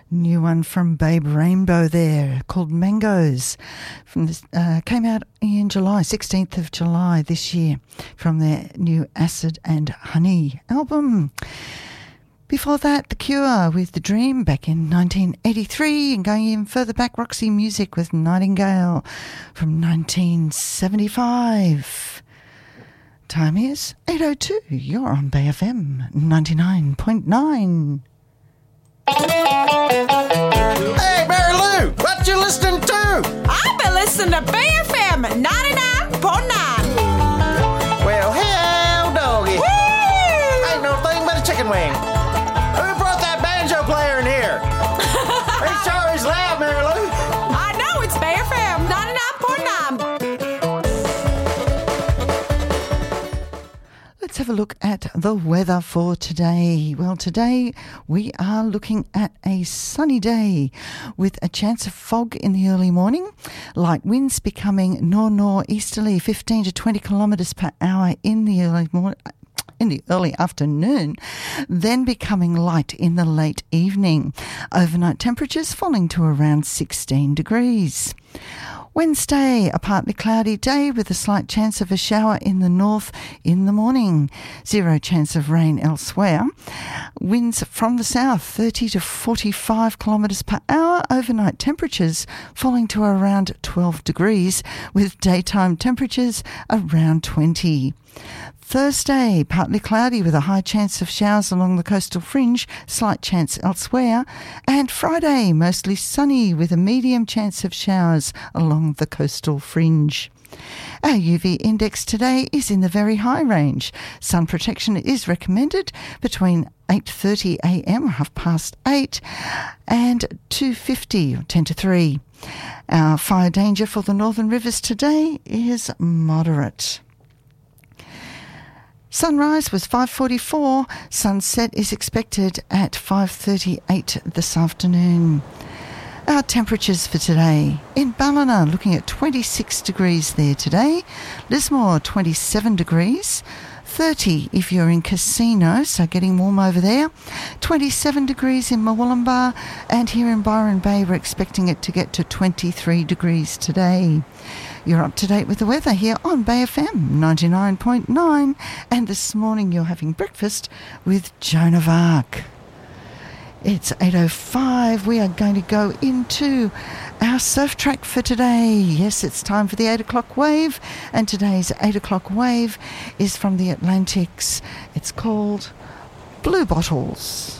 New one from Babe Rainbow there called Mangoes. From this, came out in July, 16th of July this year, from their new Acid and Honey album. Before that, The Cure with The Dream back in 1983, and going in further back, Roxy Music with Nightingale from 1975. Time is 8:02. You're on Bay FM 99.9. Hey, Mary Lou, what you listening to? I've been listening to Bay FM 99.9. Well, hell, doggy. Woo! Ain't no thing but a chicken wing. Who brought that banjo player in here? He sure is loud, Mary Lou. I know, it's Bay FM 99.9. Let's have a look at the weather for today. Well, today we are looking at a sunny day with a chance of fog in the early morning. Light winds becoming northeasterly, 15 to 20 kilometres per hour in the early afternoon, then becoming light in the late evening. Overnight temperatures falling to around 16 degrees. Wednesday, a partly cloudy day with a slight chance of a shower in the north in the morning. Zero chance of rain elsewhere. Winds from the south, 30 to 45 kilometres per hour. Overnight temperatures falling to around 12 degrees with daytime temperatures around 20. Thursday, partly cloudy with a high chance of showers along the coastal fringe, slight chance elsewhere. And Friday, mostly sunny with a medium chance of showers along the coastal fringe. Our UV index today is in the very high range. Sun protection is recommended between 8:30 a.m, 8:30, and 2:50, 10 to 3. Our fire danger for the northern rivers today is moderate. Sunrise was 5:44. Sunset is expected at 5:38 this afternoon. Our temperatures for today. In Ballina, looking at 26 degrees there today. Lismore, 27 degrees. 30 if you're in Casino, so getting warm over there. 27 degrees in Murwillumbah, and here in Byron Bay we're expecting it to get to 23 degrees today. You're up to date with the weather here on Bay FM 99.9, and this morning you're having breakfast with Joan of Arc. It's 8:05. We are going to go into our surf track for today. Yes, it's time for the 8 o'clock wave, and today's 8 o'clock wave is from the Atlantics. It's called Blue Bottles.